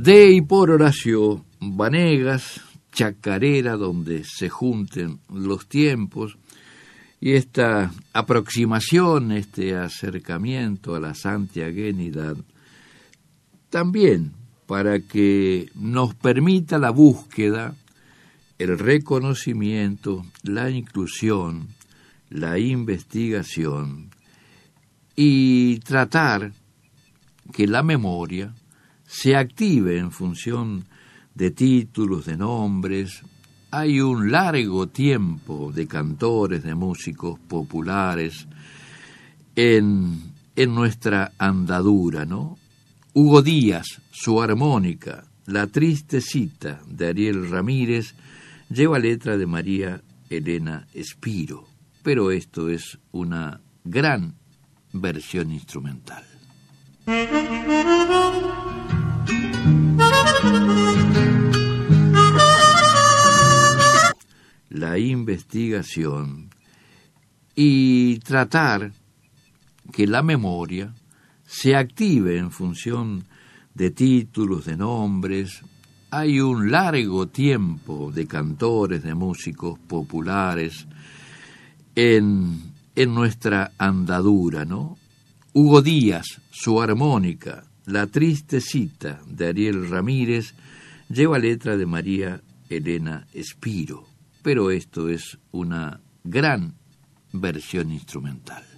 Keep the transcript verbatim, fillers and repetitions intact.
De y por Horacio Vanegas, chacarera donde se junten los tiempos, y esta aproximación, este acercamiento a la santiaguenidad, también para que nos permita la búsqueda, el reconocimiento, la inclusión, la investigación y tratar que la memoria se active en función de títulos, de nombres. Hay un largo tiempo de cantores, de músicos populares en, en nuestra andadura, ¿no? Hugo Díaz, su armónica, La triste cita de Ariel Ramírez, lleva letra de María Elena Espiro, pero esto es una gran versión instrumental. La investigación y tratar que la memoria se active en función de títulos, de nombres. Hay un largo tiempo de cantores, de músicos populares en, en nuestra andadura, ¿no? Hugo Díaz, su armónica, La triste cita de Ariel Ramírez, lleva letra de María Elena Espiro, pero esto es una gran versión instrumental.